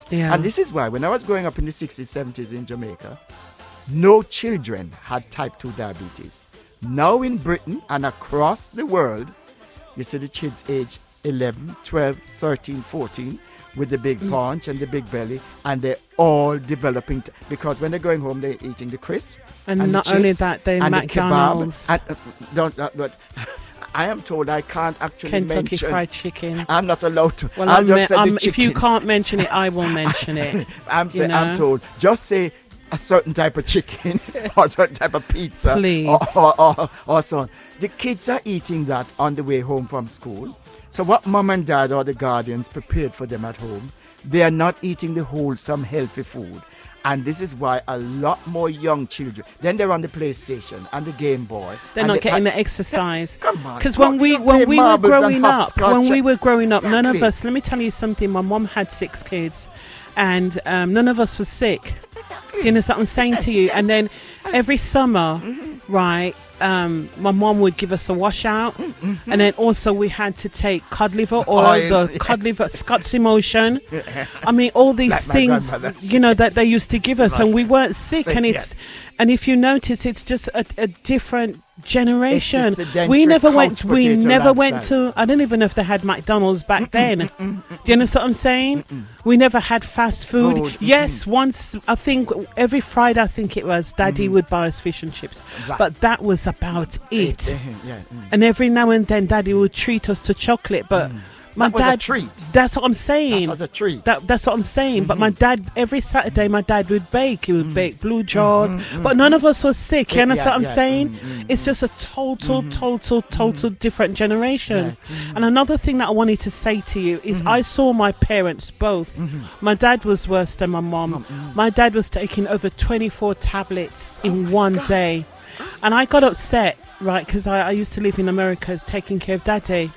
Yeah. And this is why when I was growing up in the 60s, 70s in Jamaica, no children had type 2 diabetes. Now in Britain and across the world, you see the kids age 11, 12, 13, 14 with the big paunch and the big belly, and they're all developing because when they're going home, they're eating the crisp. And not only that, they're McDonald's. But I am told I can't actually Kentucky mention. Fried Chicken. I'm not allowed to. Well, I'll just say the if you chicken. can't mention it, I will mention it. I'm told, just say a certain type of chicken or a certain type of pizza. Please. Or so on. The kids are eating that on the way home from school. So what mom and dad or the guardians prepared for them at home, they are not eating the wholesome, healthy food. And this is why a lot more young children, then they're on the PlayStation and the Game Boy. They're not getting the exercise. Come on. Because when we were growing up, Exactly. none of us, let me tell you something, my mom had 6 kids and none of us was sick. Exactly. Do you know what I'm saying to you? Yes. And then every summer, right, my mom would give us a washout, and then also we had to take cod liver oil, cod liver, Scott's Emotion. I mean, all these Like my things, grandmother. that they used to give us, and we weren't sick. Sick, And yes. and if you notice, it's just a different generation. It's a sedentary We never couch went potato to. lifestyle. I don't even know if they had McDonald's back then. Do you understand what I'm saying? We never had fast food. Yes, once I think every Friday, I think it was, Daddy would buy us fish and chips, Right. but that was about it. Yeah. And every now and then, Daddy would treat us to chocolate, but my That was a dad. treat. That's what I'm saying. That was a treat. That's what I'm saying. But my dad, every Saturday, my dad would bake. He would bake blue jars. But none of us was sick. You understand what I'm saying? It's just a total different generation. Yes. And another thing that I wanted to say to you is I saw my parents both. My dad was worse than my mom. My dad was taking over 24 tablets in one day. And I got upset, right, because I used to live in America taking care of Daddy.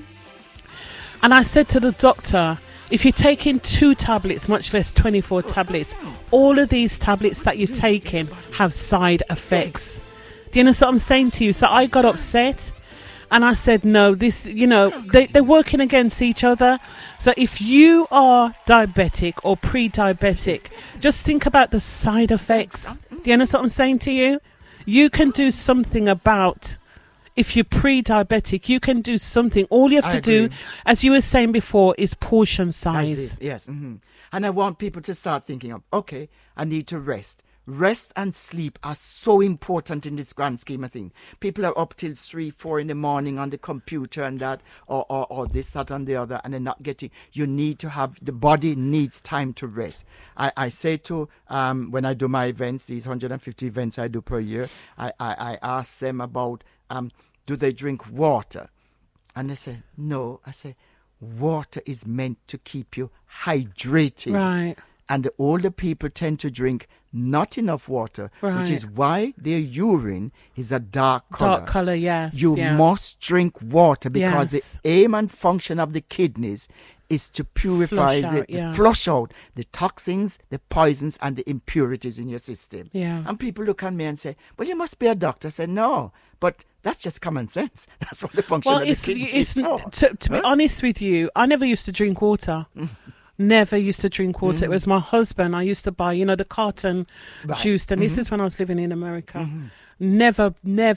And I said to the doctor, if you're taking 2 tablets, much less 24 tablets, all of these tablets that you're taking have side effects. Do you know what I'm saying to you? So I got upset and I said, no, this, they're working against each other. So if you are diabetic or pre-diabetic, just think about the side effects. Do you know what I'm saying to you? You can do something about. If you're pre-diabetic, you can do something. All you have to do, as you were saying before, is portion size. Yes. And I want people to start thinking of, okay, I need to rest. Rest and sleep are so important in this grand scheme of things. People are up till 3, 4 in the morning on the computer and that, or this, that, and the other, and they're not getting. You need to have, the body needs time to rest. I say to, when I do my events, these 150 events I do per year, I ask them about, do they drink water? And they say, no. I say, water is meant to keep you hydrated. Right. And the older people tend to drink not enough water, which is why their urine is a dark color. Dark color, yes. You must drink water because Yes. the aim and function of the kidneys is to purify, flush out the toxins, the poisons, and the impurities in your system. Yeah. And people look at me and say, well, you must be a doctor. I say, no, but that's just common sense. That's what the function of the kidney is for. To be honest with you, I never used to drink water. Never used to drink water. It was my husband. I used to buy, the carton juice. And this is when I was living in America. Never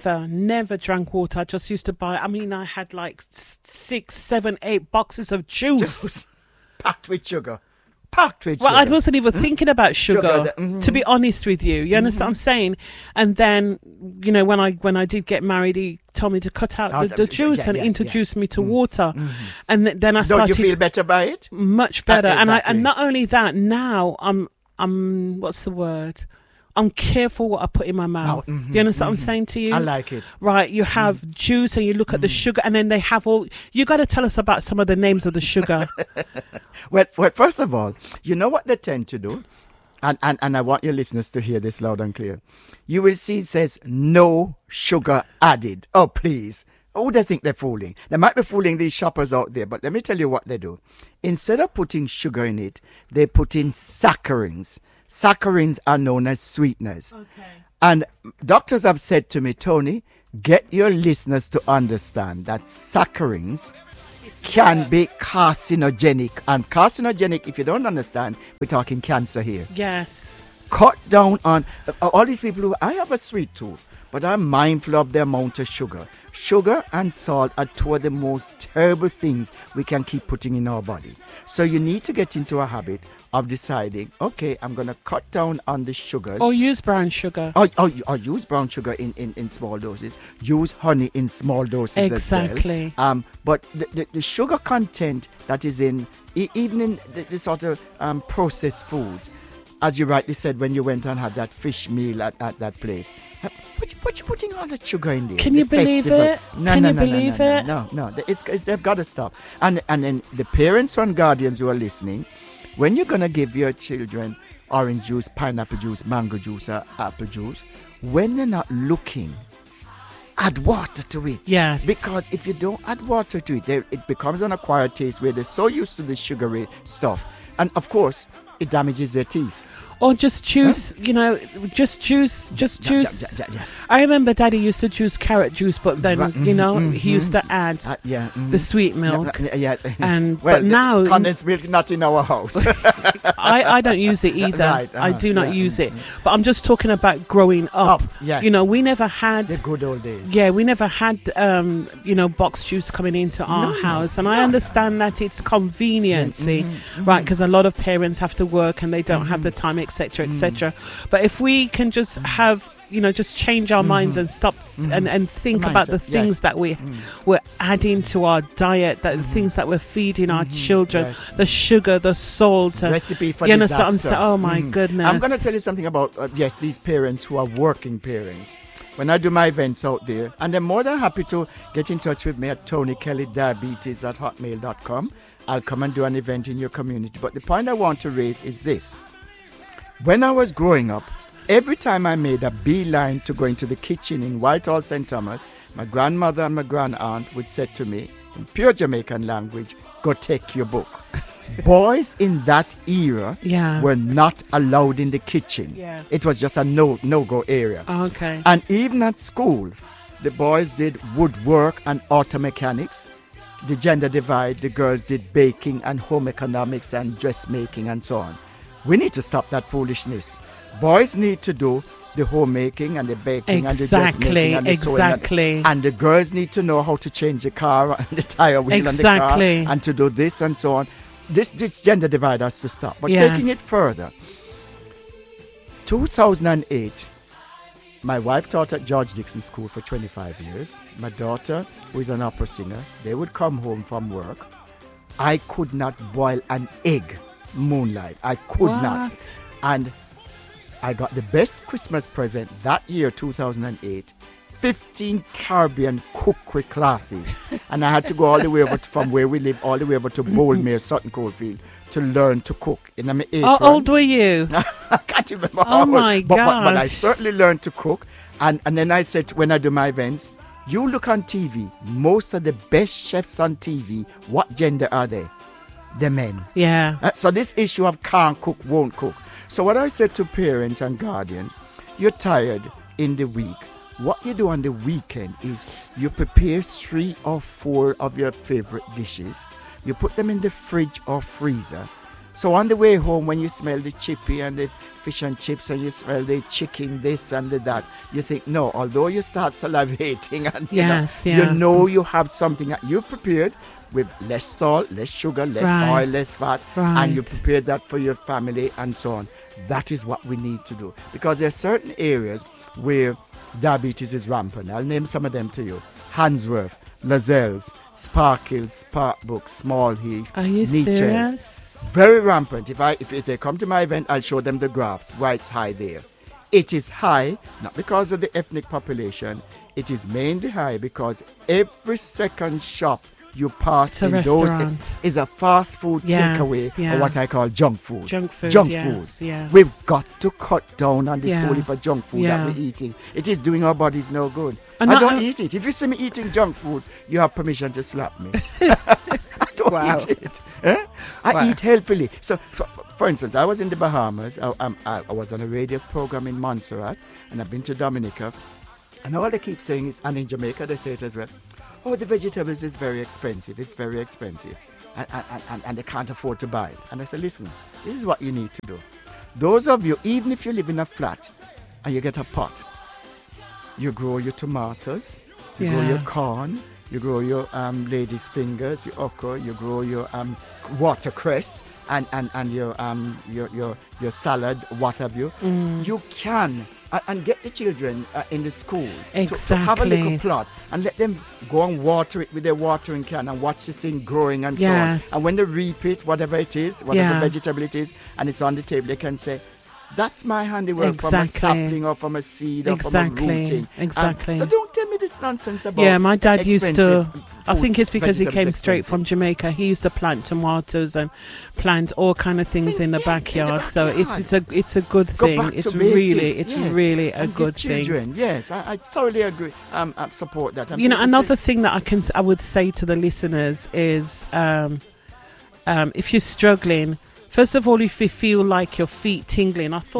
drank water. I just used to buy. I mean, I had like 6, 7, 8 boxes of juice. Packed with sugar. Well, I wasn't even thinking about sugar, to be honest with you. You understand what I'm saying? And then, when I did get married, he told me to cut out the juice and introduce me to water. And then I started. Don't you feel better by it? Much better. Exactly. And not only that, now I'm what's the word? I'm careful what I put in my mouth. Do you understand what I'm saying to you? I like it. Right, you have juice and you look at the sugar, and then they have all. You got to tell us about some of the names of the sugar. Well, first of all, you know what they tend to do? And I want your listeners to hear this loud and clear. You will see it says, no sugar added. Oh, please. Who they think they're fooling? They might be fooling these shoppers out there, but let me tell you what they do. Instead of putting sugar in it, they put in saccharins. Saccharins are known as sweeteners. Okay. And doctors have said to me, Tony, get your listeners to understand that saccharins can be carcinogenic. And carcinogenic, if you don't understand, we're talking cancer here. Yes. Cut down on all these people who, I have a sweet tooth, but I'm mindful of the amount of sugar. Sugar and salt are two of the most terrible things we can keep putting in our body. So you need to get into a habit of deciding, okay, I'm going to cut down on the sugars. Or use brown sugar. Or use brown sugar in small doses. Use honey in small doses exactly. as well. But the sugar content that is in, even in the sort of processed foods, as you rightly said when you went and had that fish meal at that place, what you putting all that sugar in there? Can you believe it? No. They've got to stop. And then the parents and guardians who are listening, when you're going to give your children orange juice, pineapple juice, mango juice, or apple juice, when they're not looking, add water to it. Yes. Because if you don't add water to it, it becomes an acquired taste where they're so used to the sugary stuff. And of course, it damages their teeth. Or just juice, just juice. Yes. I remember Daddy used to juice carrot juice, but then, he used to add the sweet milk. Yes. But now... condensed milk not in our house. I don't use it either. Right, I do not use it. But I'm just talking about growing up. Yes. We never had... The good old days. Yeah, we never had, box juice coming into our house. And I understand that it's conveniency, right? Because a lot of parents have to work and they don't have the time, etc., etc. But if we can just have, just change our minds and stop and think about the things that we're adding to our diet, the things that we're feeding our children, the sugar, the salt. Recipe for disaster. disaster. I'm saying, oh my goodness. I'm going to tell you something about, these parents who are working parents. When I do my events out there, and they're more than happy to get in touch with me at TonyKellyDiabetes@hotmail.com. I'll come and do an event in your community. But the point I want to raise is this. When I was growing up, every time I made a beeline to go into the kitchen in Whitehall, St. Thomas, my grandmother and my grandaunt would say to me, in pure Jamaican language, go take your book. Boys in that era were not allowed in the kitchen. Yeah. It was just a no-go area. Okay. And even at school, the boys did woodwork and auto mechanics. The gender divide, the girls did baking and home economics and dressmaking and so on. We need to stop that foolishness. Boys need to do the homemaking and the baking and the dressmaking and the sewing. And the girls need to know how to change the car and the tire wheel on the car and to do this and so on. This gender divide has to stop. But taking it further, 2008, my wife taught at George Dixon School for 25 years. My daughter, who is an opera singer, they would come home from work. I could not boil an egg moonlight. I could not. And I got the best Christmas present that year, 2008, 15 Caribbean cookery classes. And I had to go all the way over from where we live, all the way over to Boldmere, Sutton Coldfield, to learn to cook. In my apron. How old were you? I can't remember how old. Oh my gosh. But I certainly learned to cook. And then I said, when I do my events, you look on TV, most of the best chefs on TV, what gender are they? The men. Yeah. So this issue of can't cook, won't cook. So what I said to parents and guardians, you're tired in the week. What you do on the weekend is you prepare 3 or 4 of your favorite dishes. You put them in the fridge or freezer. So on the way home, when you smell the chippy and the fish and chips and you smell the chicken, this and that, you think, no, although you start salivating and you know you have something that you've prepared with less salt, less sugar, less oil, less fat, and you prepare that for your family and so on. That is what we need to do. Because there are certain areas where diabetes is rampant. I'll name some of them to you. Handsworth, Lozells, Sparkles, Parkbrook, Small Heath, Are you Neatchels. serious? Very rampant. If they come to my event, I'll show them the graphs, why it's high there. It is high, not because of the ethnic population. It is mainly high because every second shop you pass in those is a fast food takeaway or what I call junk food. Junk food. Yeah. We've got to cut down on this whole heap of junk food that we're eating. It is doing our bodies no good. And I don't eat it. If you see me eating junk food, you have permission to slap me. I don't eat it. I eat healthily. So, for instance, I was in the Bahamas. I was on a radio program in Montserrat, and I've been to Dominica. And all they keep saying is, and in Jamaica they say it as well, oh, the vegetables is very expensive. It's very expensive. And they can't afford to buy it. And I said, listen, this is what you need to do. Those of you, even if you live in a flat and you get a pot, you grow your tomatoes, you grow your corn, you grow your lady's fingers, your okra, you grow your watercress and your salad, what have you. You can and get the children in the school to have a little plot and let them go and water it with their watering can and watch the thing growing and so on. And when they reap it, whatever it is, whatever vegetable it is, and it's on the table, they can say, that's my handiwork from a sapling or from a seed or from a rooting. Exactly. So don't tell me this nonsense about my dad used to, I think it's because he came expensive. straight from Jamaica. He used to plant tomatoes and plant all kind of things in the backyard. So it's a good thing. It's really a good thing. Yes, I thoroughly agree. I support that. You know, another thing that I would say to the listeners is if you're struggling, first of all, if you feel like your feet tingling, I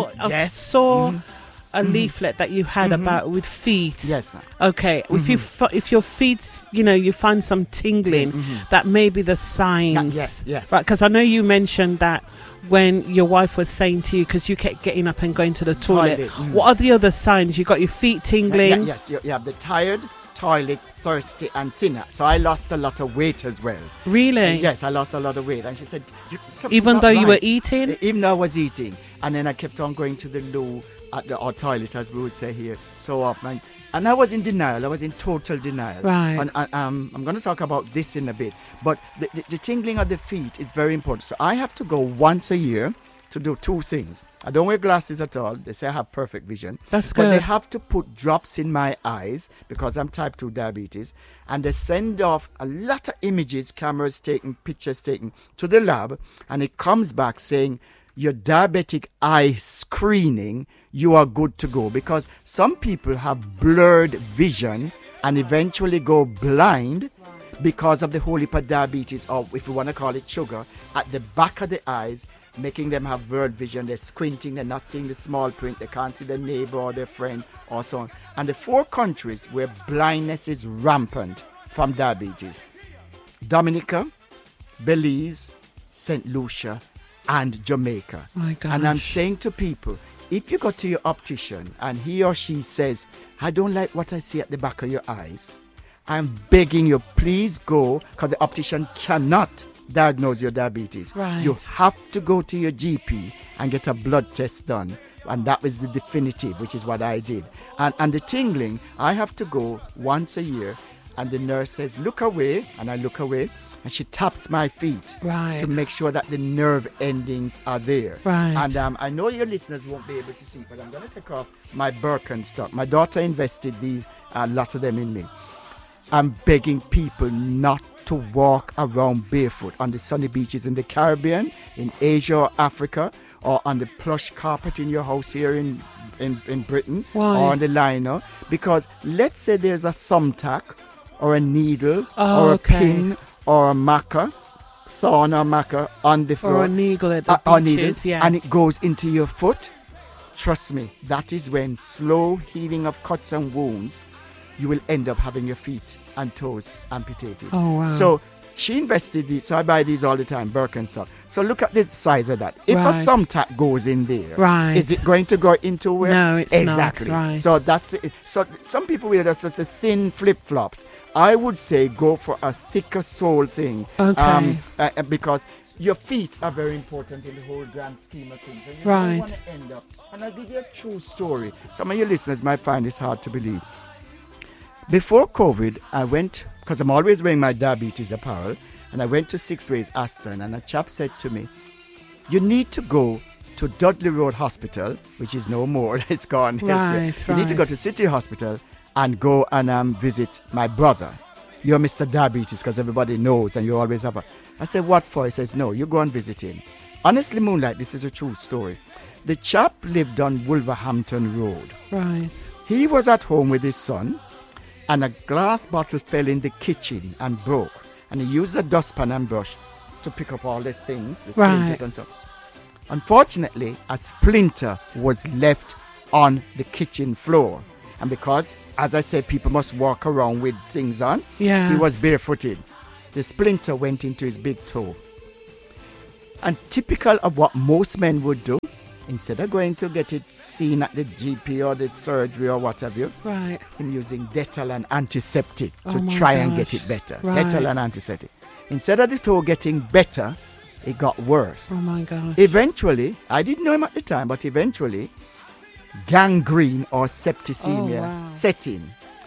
saw a leaflet that you had about with feet. Yes. Okay. If your feet, you find some tingling, that may be the signs. Yes. Right. Because I know you mentioned that when your wife was saying to you, because you kept getting up and going to the toilet. What are the other signs? You got your feet tingling. Yes. You have the tired, toilet, thirsty and thinner. So I lost a lot of weight as well. Really? Yes, I lost a lot of weight. And she said, even though you were eating? Even though I was eating. And then I kept on going to the loo or toilet, as we would say here, so often. And I was in denial. I was in total denial. Right. And I'm going to talk about this in a bit. But the tingling of the feet is very important. So I have to go once a year to do two things. I don't wear glasses at all. They say I have perfect vision. That's good. But they have to put drops in my eyes because I'm type 2 diabetes. And they send off a lot of images, cameras taken, pictures taken to the lab. And it comes back saying, your diabetic eye screening, you are good to go. Because some people have blurred vision and eventually go blind because of the whole heap of diabetes, or if you want to call it sugar, at the back of the eyes, making them have blurred vision. They're squinting, they're not seeing the small print, they can't see their neighbor or their friend or so on. And the 4 countries where blindness is rampant from diabetes: Dominica, Belize, St. Lucia and Jamaica. My gosh. And I'm saying to people, if you go to your optician and he or she says, I don't like what I see at the back of your eyes, I'm begging you, please go, because the optician cannot diagnose your diabetes. Right. You have to go to your GP and get a blood test done. And that was the definitive, which is what I did. And the tingling, I have to go once a year. And the nurse says, look away. And I look away. And she taps my feet to make sure that the nerve endings are there. Right. And I know your listeners won't be able to see, but I'm going to take off my Birkenstock. My daughter invested a lot of them in me. I'm begging people not to walk around barefoot on the sunny beaches in the Caribbean, in Asia or Africa, or on the plush carpet in your house here in Britain. Why? Or on the liner. Because let's say there's a thumbtack or a needle or a pin or a maca, thorn or maca on the floor. Or a needle at the beaches, yes. And it goes into your foot. Trust me, that is when slow healing of cuts and wounds, you will end up having your feet and toes amputated. Oh, wow. So she invested these, so I buy these all the time, Birkenstock. So look at the size of that. If a thumbtack goes in there, is it going to go into where? No, it's exactly. not. Right. So that's it. So some people wear just a thin flip-flops. I would say go for a thicker sole thing. Okay. Because your feet are very important in the whole grand scheme of things. And you right. don't want to end up. And I'll give you a true story. Some of your listeners might find this hard to believe. Before COVID, I went, because I'm always wearing my diabetes apparel, and I went to Six Ways Aston, and a chap said to me, you need to go to Dudley Road Hospital, which is no more, it's gone elsewhere. You need to go to City Hospital and go and visit my brother. You're Mr. Diabetes, because everybody knows, and you always have a... I said, what for? He says, no, you go and visit him. Honestly, Moonlight, this is a true story. The chap lived on Wolverhampton Road. Right. He was at home with his son, and a glass bottle fell in the kitchen and broke. And he used a dustpan and brush to pick up all the things, the splinters and so. Unfortunately, a splinter was left on the kitchen floor. And because, as I said, people must walk around with things on, Yes. he was barefooted. The splinter went into his big toe. And typical of what most men would do, instead of going to get it seen at the GP or the surgery or whatever, Right. him using Dettol and antiseptic Oh to my try and gosh. get it better. Right. Dettol and antiseptic. Instead of the toe getting better, it got worse. Oh my gosh. Eventually, I didn't know him at the time, but eventually, gangrene or septicemia Oh, wow. set in.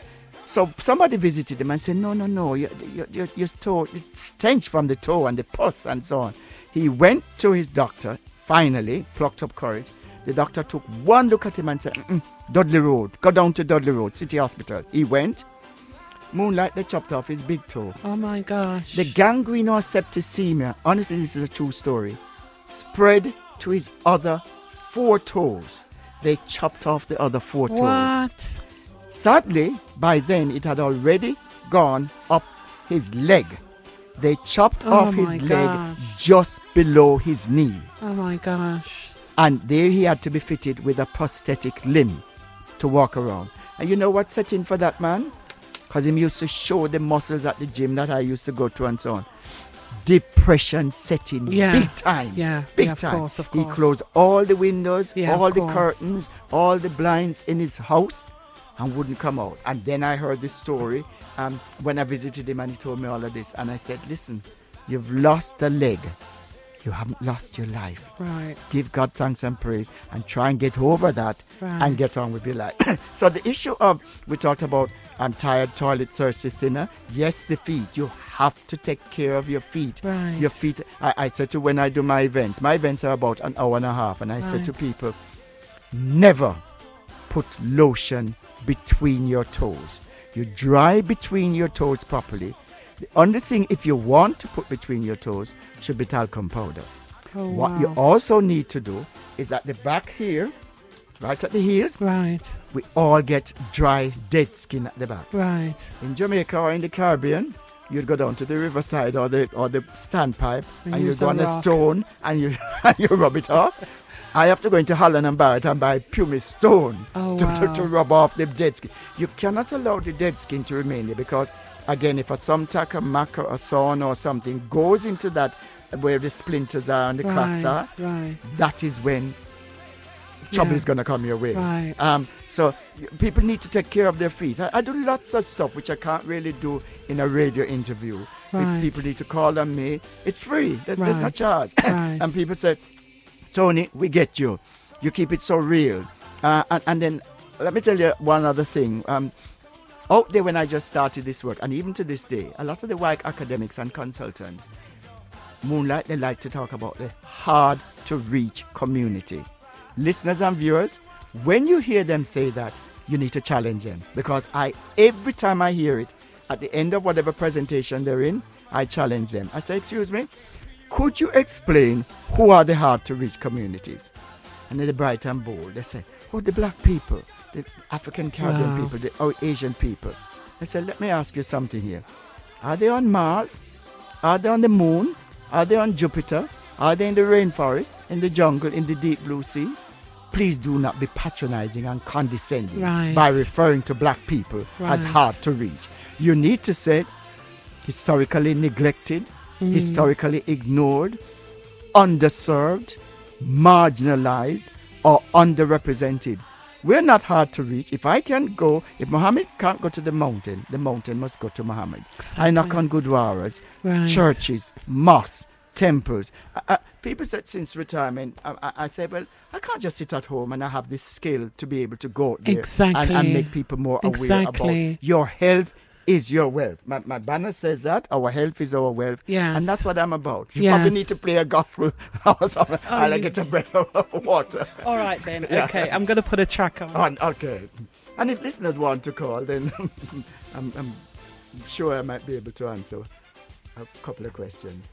So somebody visited him and said, no, your toe, it stench from the toe and the pus and so on. He went to his doctor, finally, plucked up courage. The doctor took one look at him and said, Dudley Road, go down to Dudley Road, City Hospital. He went. Moonlight, they chopped off his big toe. Oh my gosh. The gangrene or septicemia, honestly, this is a true story, spread to his other 4 toes. They chopped off the other 4 toes. What? Sadly, by then it had already gone up his leg. They chopped Oh off his my leg gosh. just below his knee. Oh my gosh. And there he had to be fitted with a prosthetic limb to walk around. And you know what set in for that man? Because he used to show the muscles at the gym that I used to go to and so on. Depression set in Yeah. big time. Yeah. Big yeah, of time. course, of He course. closed all the windows, Yeah, all of the course. curtains, all the blinds in his house and wouldn't come out. And then I heard this story when I visited him and he told me all of this. And I said, listen, you've lost a leg. You haven't lost your life. Right. Give God thanks and praise and try get over that Right. and get on with your life. So the issue of, we talked about tired, toilet, thirsty, thinner. Yes, the feet. You have to take care of your feet. Right. Your feet, I said to when I do my events are about an hour and a half. And I said to Right. people, never put lotion between your toes. You dry between your toes properly. The only thing, if you want to put between your toes, should be talcum powder. Oh, What wow. you also need to do is at the back here, right at the heels, Right. we all get dry, dead skin at the back. Right. In Jamaica or in the Caribbean, you'd go down to the riverside or the standpipe And and you use go a on a rock. stone and you and you rub it off. I have to go into Holland and Barrett and buy pumice stone Oh, to wow. rub off the dead skin. You cannot allow the dead skin to remain there because, again, if a thumbtack, a mac, or a thorn or something goes into that where the splinters are and the cracks are, Right. that is when trouble Yeah. is going to come your way. Right. So people need to take care of their feet. I do lots of stuff which I can't really do in a radio interview. Right. People need to call on me. It's free. There's no Right. charge. Right. And people say, Tony, we get you. You keep it so real. And then let me tell you one other thing. Out there when I just started this work, and even to this day, a lot of the white academics and consultants, Moonlight, they like to talk about the hard to reach community. Listeners and viewers, when you hear them say that, you need to challenge them. Because every time I hear it, at the end of whatever presentation they're in, I challenge them. I say, excuse me, could you explain who are the hard to reach communities? And then the bright and bold, they say, oh, the black people, the African Caribbean Wow. people, the Asian people. I said, let me ask you something here. Are they on Mars? Are they on the moon? Are they on Jupiter? Are they in the rainforest, in the jungle, in the deep blue sea? Please do not be patronizing and condescending Right. by referring to black people as Right. hard to reach. You need to say historically neglected, historically ignored, underserved, marginalized, or underrepresented. We're not hard to reach. If Muhammad can't go to the mountain must go to Muhammad. I knock on gurdwaras, Right. churches, mosques, temples. People said since retirement, I say, well, I can't just sit at home and I have this skill to be able to go there Exactly. and make people more aware Exactly. about your health is your wealth. My banner says that our health is our wealth. Yes. And that's what I'm about. You Yes. probably need to play a gospel or something. I'll you- get a breath of water. All right then. Yeah. Okay, I'm going to put a track on. Okay. And if listeners want to call, then I'm sure I might be able to answer a couple of questions.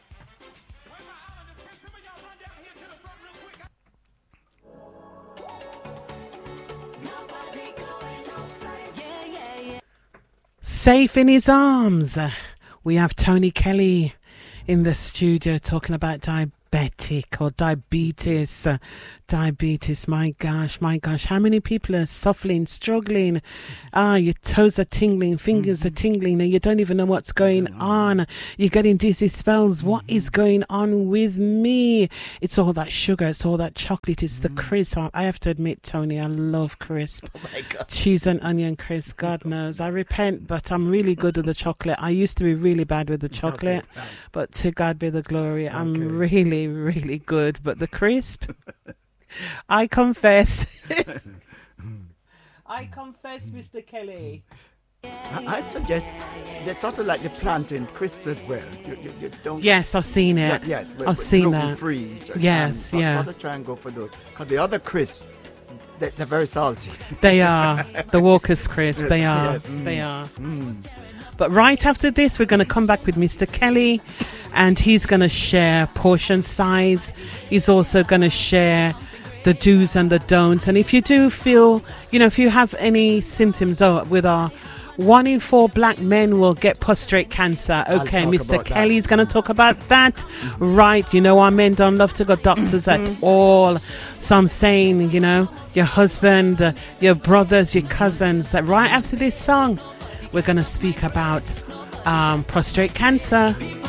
Safe in his arms. We have Tony Kelly in the studio talking about diabetic or diabetes. Diabetes, my gosh. How many people are suffering, struggling? Your toes are tingling, fingers are tingling, and you don't even know what's going on. You're getting dizzy spells. What is going on with me? It's all that sugar, it's all that chocolate, it's the crisp. I have to admit, Tony, I love crisp. Oh my God. Cheese and onion crisp, God knows. I repent, but I'm really good with the chocolate. I used to be really bad with the chocolate, but to God be the glory. I'm really, really good. But the crisp, I confess. I confess, Mr. Kelly. I'd suggest that's sort of like the plantain crisp as well. You don't. Yes, I've seen it. Yes, I've seen that. Free. Yes, yeah. Sort of try and go for those, because the other crisps, they're very salty. They are the Walker's crisps. They are. Yes, They are. But right after this, we're going to come back with Mr. Kelly, and he's going to share portion size. He's also going to share the do's and the don'ts. And if you do feel, if you have any symptoms with our 1 in 4 black men will get prostate cancer. Okay, Mr. Kelly's going to talk about that. Right, our men don't love to go doctors at all. So I'm saying, your husband, your brothers, your cousins. Right after this song, we're going to speak about prostate cancer.